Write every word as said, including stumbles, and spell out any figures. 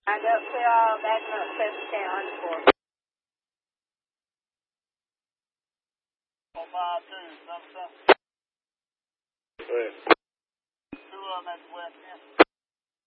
Lined up, clear all, backing up, seven ten underscore. four five two, something, something. Go ahead. Two of them at the west end.